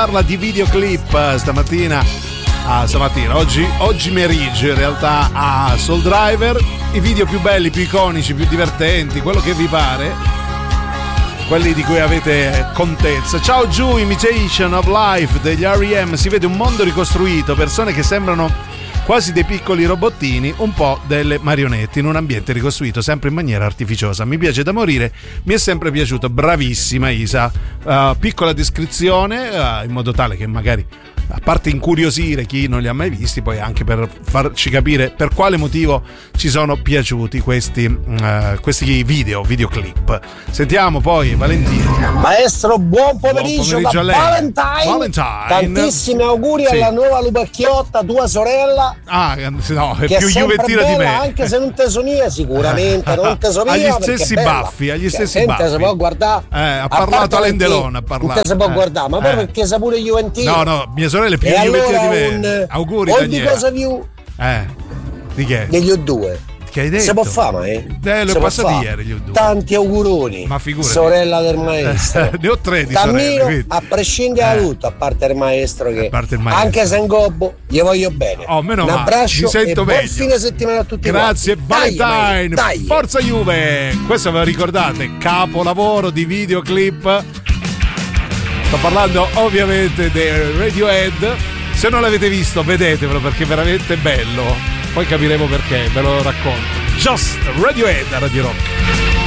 parla di videoclip stamattina, oggi meriggio in realtà a Soul Driver, i video più belli, più iconici, più divertenti, quello che vi pare, quelli di cui avete contezza. Ciao giù, Imitation of Life degli R.E.M. Si vede un mondo ricostruito, persone che sembrano quasi dei piccoli robottini, un po' delle marionette in un ambiente ricostruito sempre in maniera artificiosa. Mi piace da morire, mi è sempre piaciuto. Bravissima Isa. Piccola descrizione, in modo tale che magari, a parte incuriosire chi non li ha mai visti, poi anche per farci capire per quale motivo ci sono piaciuti questi videoclip. Sentiamo poi Valentino. Maestro, buon pomeriggio da a lei. Valentine. Tantissimi auguri alla nuova Lupacchiotta, tua sorella. No, è che più è sempre juventina bella, di me. anche se non te so mia, sicuramente non te so mia. Agli stessi baffi, baffi. Si può guardare. Ha parlato a Lendelone, non te si può guardare, ma poi perché sei pure juventino. No, mia sorella è più juventina di me. Auguri, Daniela. Cosa più? Di che? Degli O2. Che hai detto? Si può fare, lo è passato ieri gli O2. Tanti auguroni. Ma figurati. Sorella del maestro. Ne ho 3 di sorelle. Quindi. A prescindere da tutto, a parte il maestro che anche se è in gobbo, gli voglio bene. Meno un male. abbraccio Mi sento e meglio. buon fine settimana a tutti. Grazie Valentine. Dai. Forza Juve. Questo ve lo ricordate? Capolavoro di videoclip. Sto parlando ovviamente del Radiohead. Se non l'avete visto, vedetevelo perché è veramente bello. Poi capiremo perché, ve lo racconto. Just Radiohead a Radio Rock.